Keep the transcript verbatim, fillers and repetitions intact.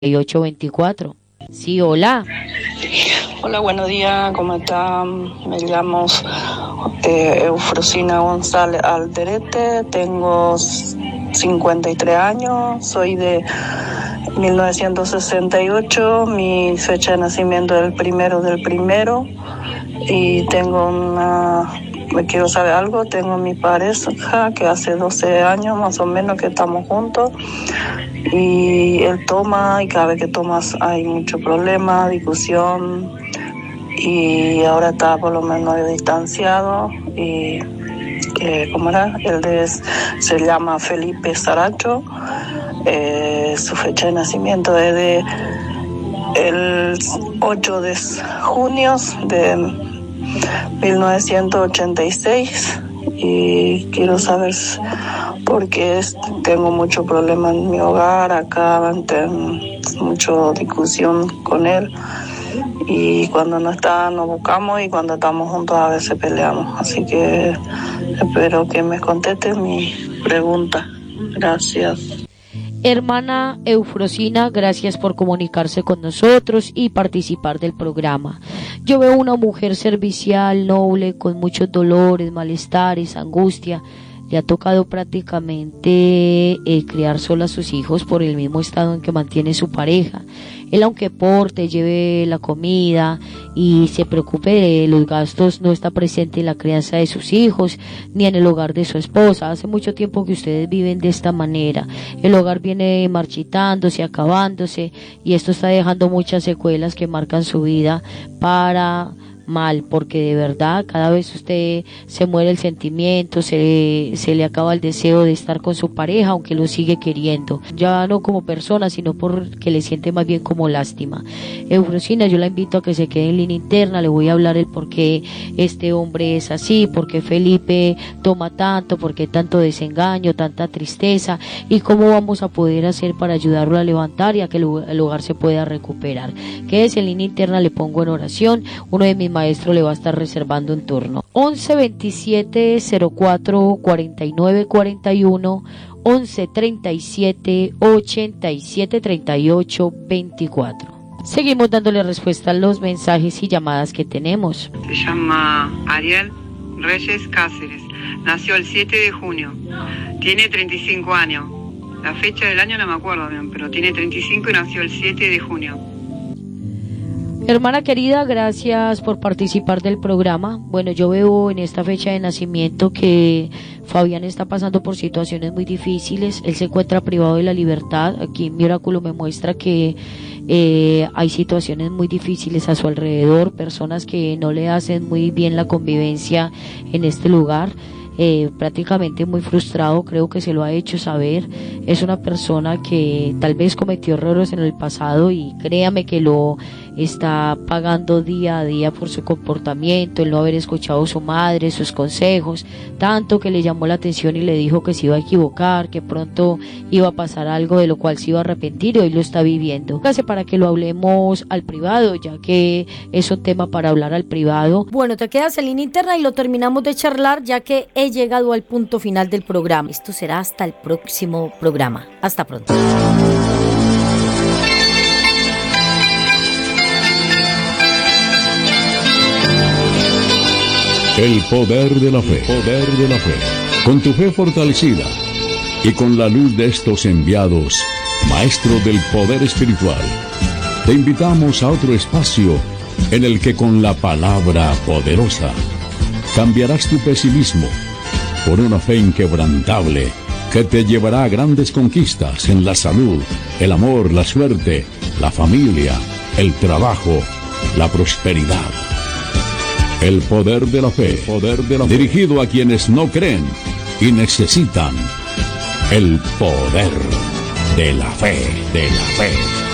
ocho veinticuatro. Sí, hola. Hola, buenos días, ¿cómo están? Me llamo eh, Eufrosina González Alderete, tengo cincuenta y tres años, soy de mil novecientos sesenta y ocho, mi fecha de nacimiento es el primero del primero y tengo una... Me quiero saber algo, tengo mi pareja que hace doce años más o menos que estamos juntos y él toma y cada vez que tomas hay mucho problema, discusión y ahora está por lo menos distanciado y eh, ¿cómo era? Él es, se llama Felipe Saracho, eh, su fecha de nacimiento es de el ocho de junio de mil novecientos ochenta y seis y quiero saber por qué es, tengo mucho problema en mi hogar, acá tengo mucha discusión con él y cuando no está nos buscamos y cuando estamos juntos a veces peleamos, así que espero que me conteste mi pregunta. Gracias. Hermana Eufrosina, gracias por comunicarse con nosotros y participar del programa. Yo veo una mujer servicial, noble, con muchos dolores, malestares, angustia. Le ha tocado prácticamente eh, criar sola a sus hijos por el mismo estado en que mantiene su pareja. Él, aunque porte, lleve la comida y se preocupe de los gastos, no está presente en la crianza de sus hijos ni en el hogar de su esposa. Hace mucho tiempo que ustedes viven de esta manera. El hogar viene marchitándose, acabándose, y esto está dejando muchas secuelas que marcan su vida para mal, porque de verdad cada vez usted se muere el sentimiento, se, se le acaba el deseo de estar con su pareja, aunque lo sigue queriendo, ya no como persona, sino porque le siente más bien como lástima. Eufrosina, yo la invito a que se quede en línea interna, le voy a hablar el por qué este hombre es así, por qué Felipe toma tanto, por qué tanto desengaño, tanta tristeza, y cómo vamos a poder hacer para ayudarlo a levantar y a que el hogar se pueda recuperar. Quédese en línea interna, le pongo en oración, uno de mis maestro le va a estar reservando un turno. once veintisiete cero cuatro cuarenta y nueve cuarenta y uno, once treinta y siete ochenta y siete treinta y ocho veinticuatro. Seguimos dándole respuesta a los mensajes y llamadas que tenemos. Se llama Ariel Reyes Cáceres, nació el siete de junio, tiene treinta y cinco años, la fecha del año no me acuerdo bien, pero tiene treinta y cinco y nació el siete de junio. Hermana querida, gracias por participar del programa. Bueno, yo veo en esta fecha de nacimiento que Fabián está pasando por situaciones muy difíciles. Él se encuentra privado de la libertad. Aquí mi oráculo me muestra que eh, hay situaciones muy difíciles a su alrededor, personas que no le hacen muy bien la convivencia en este lugar. Eh, prácticamente muy frustrado, creo que se lo ha hecho saber. Es una persona que tal vez cometió errores en el pasado y créame que lo está pagando día a día por su comportamiento, el no haber escuchado a su madre, sus consejos, tanto que le llamó la atención y le dijo que se iba a equivocar, que pronto iba a pasar algo de lo cual se iba a arrepentir, y hoy lo está viviendo. Gracias, para que lo hablemos al privado, ya que es un tema para hablar al privado. Bueno, te quedas en línea interna y lo terminamos de charlar, ya que he llegado al punto final del programa. Esto será hasta el próximo programa. Hasta pronto. El poder de la fe, poder de la fe. Con tu fe fortalecida y con la luz de estos enviados, maestros del poder espiritual, te invitamos a otro espacio en el que con la palabra poderosa cambiarás tu pesimismo por una fe inquebrantable que te llevará a grandes conquistas en la salud, el amor, la suerte, la familia, el trabajo, la prosperidad. El poder de la fe, poder de la fe, dirigido a quienes no creen y necesitan el poder de la fe, de la fe.